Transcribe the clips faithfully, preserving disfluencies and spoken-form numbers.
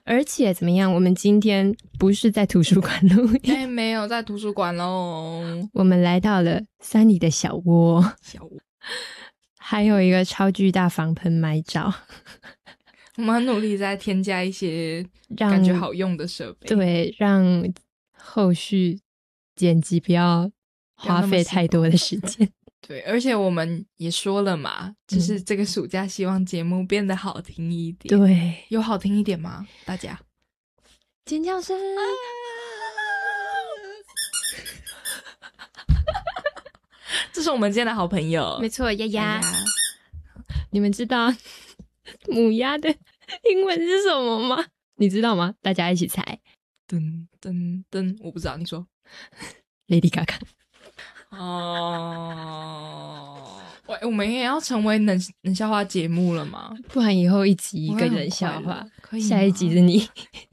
而且怎么样，我们今天不是在图书馆录音， 哎，没有在图书馆咯， 我们来到了三里的小窝， 小窝还有一个超巨大防喷麦罩。 我们很努力在添加一些让感觉好用的设备， 对，让后续剪辑不要花费太多的时间。 对，而且我们也说了嘛，就是这个暑假希望节目变得好听一点。 对， 有好听一点吗？大家尖叫声！啊、 这是我们今天的好朋友， 没错，丫丫。你们知道母鸭的英文是什么吗？你知道吗？大家一起猜。 噔噔噔，我不知道，你说。 Lady Gaga。 哦，喂，我们也要成为冷冷笑话节目了吗？ 不然以后一集一个冷笑话， 可以吗？ 下一集是你。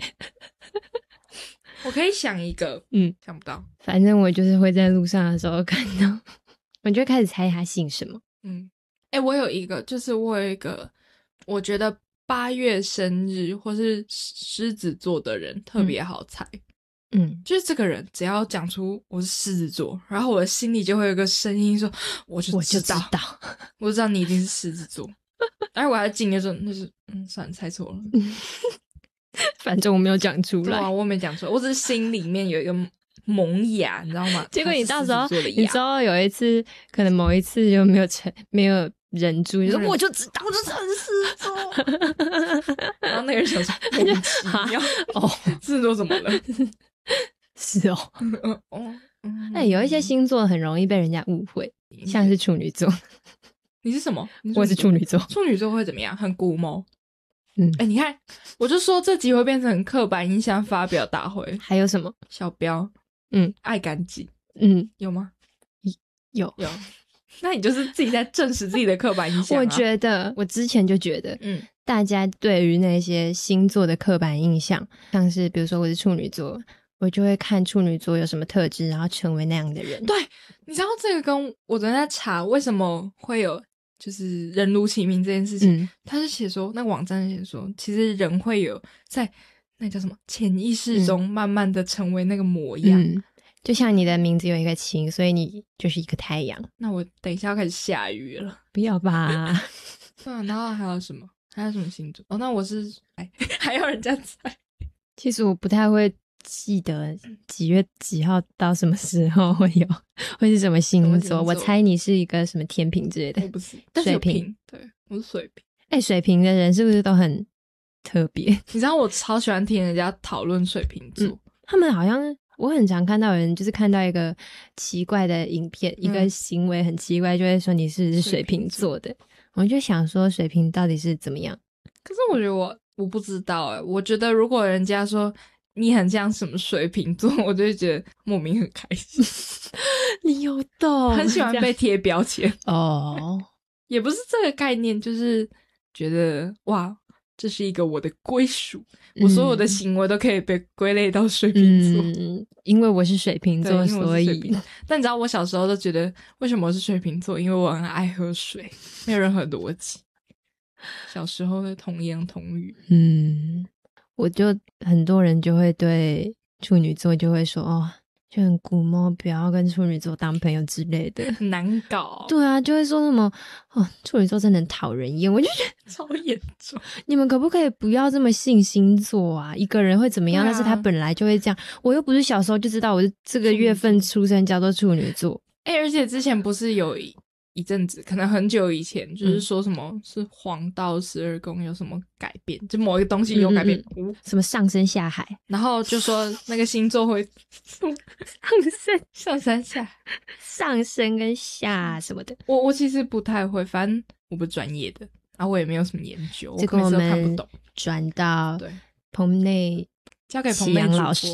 我可以想一个， 嗯， 想不到。 反正我就是会在路上的时候看到，我就会开始猜他姓什么。 嗯，哎、欸，我有一个，就是我有一个，我觉得八月生日或是狮子座的人特别好猜。 嗯， 就是这个人只要讲出我是狮子座，然后我的心里就会有个声音说，我就知道， 我就知道， 我知道你一定是狮子座。但是我还静就说，那是嗯，算了，猜错了。 反正我没有讲出来， 对啊，我没讲出来，我只是心里面有一个萌芽，你知道吗？ 结果你到时候，你知道有一次，可能某一次就没有成，没有忍住，你说我就知道，我就是狮子座。 然后那个人想说，莫名其妙，哦，狮子座怎么了？ 是哦， 哦， 哎、欸，有一些星座很容易被人家误会，像是处女座。 你是什么？ 我是处女座。 处女座会怎么样？很古毛。 嗯， 哎、欸，你看，我就说这集会变成刻板印象发表大会。 还有什么？ 小标， 嗯， 爱干净， 嗯， 有吗？ 有有。那你就是自己在证实自己的刻板印象、啊。 我觉得，我之前就觉得， 嗯，大家对于那些星座的刻板印象，像是比如说我是处女座，我就会看处女座有什么特质，然后成为那样的人。 对，你知道这个跟我昨天在查为什么会有就是人如其名这件事情，嗯、他是写说那个网站写说，其实人会有在那叫什么潜意识中慢慢的成为那个模样。 嗯，就像你的名字有一个晴，所以你就是一个太阳。 那我等一下要开始下雨了， 不要吧？ 对啊，然后还有什么？还有什么星座？哦，那我是哎，还要人家猜。 其实我不太会记得几月几号到什么时候会有会是什么星座。星座我猜你是一个什么天秤之类的。 我不是， 水瓶。 对，我是水瓶。 哎、欸，水瓶的人是不是都很特别？ 你知道我超喜欢听人家讨论水瓶座、嗯， 他们好像。我很常看到有人就是看到一个奇怪的影片、嗯、一个行为很奇怪，就会说你是不是水瓶座的。我就想说水瓶到底是怎么样。 可是我觉得我我不知道诶，我觉得如果人家说你很像什么水瓶座，我就会觉得莫名很开心。 你有懂， 很喜欢被贴标签哦。 也不是这个概念，就是觉得哇这是一个我的归属、嗯、我所有的行为都可以被归类到水瓶座、 嗯、因为我是水瓶座，所以但你知道我小时候都觉得为什么我是水瓶座，因为我很爱喝水，没有任何逻辑。小时候的童言童语。 嗯，我就很多人就会对处女座就会说哦就很古摸，不要跟处女座当朋友之类的， 很难搞。 对啊，就会说什么哦，处女座真的很讨人厌，我就觉得超严重。 你们可不可以不要这么信星座啊？一个人会怎么样？但、啊、是他本来就会这样。我又不是小时候就知道我是这个月份出生叫做处女座。 哎、欸，而且之前不是有一一阵子，可能很久以前，就是说什么、嗯、是黄道十二宫有什么改变，就某一个东西有改变， 嗯嗯什么上升下海， 然后就说那个星座会上升上山下海上升跟下什么的。 我我其实不太会，反正我不专业的，然后我也没有什么研究， 这个我们转到对棚内交给棚内老师。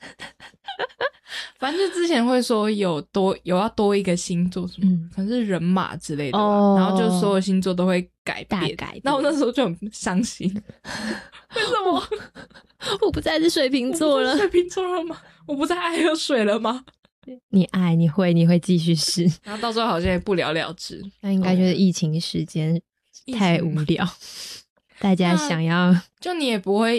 反正就之前会说有多有要多一个星座什么、嗯、可能是人马之类的吧、哦、然后就所有星座都会改变， 大改变。 那我那时候就很伤心。为什么我不再是水瓶座了？ 水瓶座了吗？我不再爱喝水了吗？ 你爱你会你会继续试， 然后到最后好像也不了了之。 那应该就是疫情时间太无聊，大家想要就你也不会